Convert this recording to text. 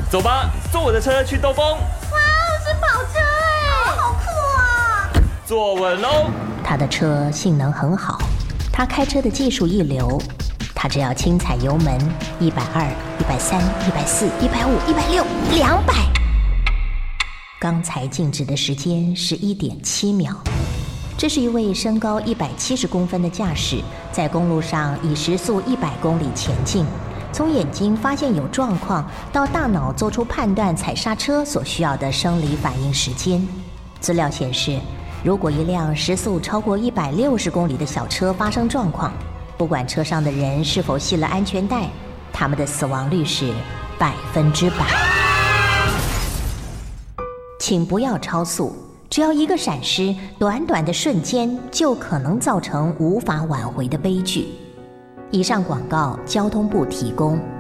走吧，坐我的车去兜风。 哇，是跑车哎，好酷啊！ 坐稳喽。 他的车性能很好，他开车的技术一流，他只要轻踩油门，120、130、140、150、160、200。刚才静止的时间是1.7秒。这是一位身高170公分的驾驶，在公路上以时速100公里前进。从眼睛发现有状况，到大脑做出判断踩刹车所需要的生理反应时间。资料显示，如果一辆时速超过160公里的小车发生状况，不管车上的人是否系了安全带，他们的死亡率是100%。请不要超速，只要一个闪失，短短的瞬间就可能造成无法挽回的悲剧。以上广告，交通部提供。